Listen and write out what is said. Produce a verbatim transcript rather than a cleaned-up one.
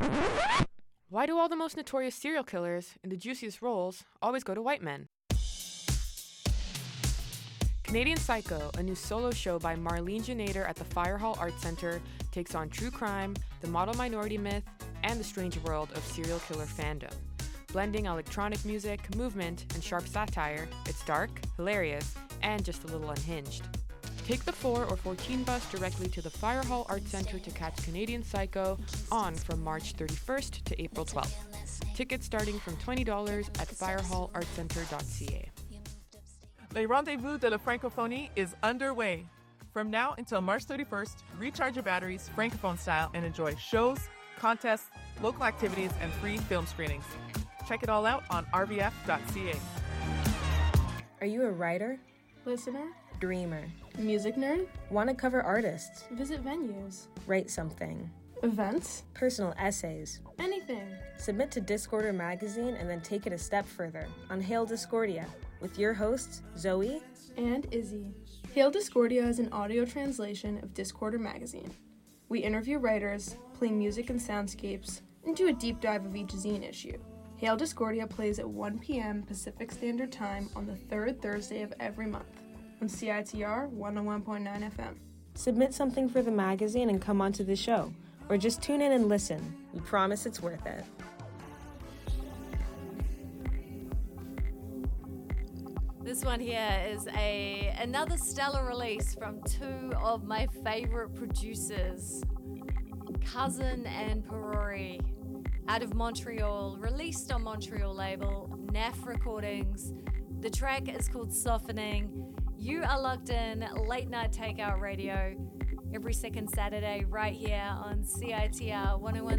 Why do all the most notorious serial killers in the juiciest roles always go to white men? Canadian Psycho, a new solo show by Marlene Janader at the Fire Hall Arts Centre, takes on true crime, the model minority myth, and the strange world of serial killer fandom. Blending electronic music, movement, and sharp satire, it's dark, hilarious, and just a little unhinged. Take the four or fourteen bus directly to the Fire Hall Arts Centre to catch Canadian Psycho on from March thirty-first to April twelfth. Tickets starting from twenty dollars at fire hall art centre dot c a. Le Rendezvous de la Francophonie is underway. From now until March thirty-first, recharge your batteries Francophone style and enjoy shows, contests, local activities, and free film screenings. Check it all out on r v f dot c a. Are you a writer? Listener? Dreamer? Music nerd? Want to cover artists? Visit venues? Write something? Events? Personal essays? Anything. Submit to Discorder magazine and then take it a step further on Hail Discordia with your hosts, Zoe and Izzy. Hail Discordia is an audio translation of Discorder magazine. We interview writers, play music and soundscapes, and do a deep dive of each zine issue. Hail Discordia plays at one p.m. Pacific Standard Time on the third Thursday of every month on C I T R one oh one point nine F M. Submit something for the magazine and come onto the show, or just tune in and listen. We promise it's worth it. This one here is a another stellar release from two of my favorite producers, Cousin and Perori, out of Montreal, released on Montreal label, N A F Recordings. The track is called Softening. You are locked in, late night takeout radio, every second Saturday right here on C I T R one oh one.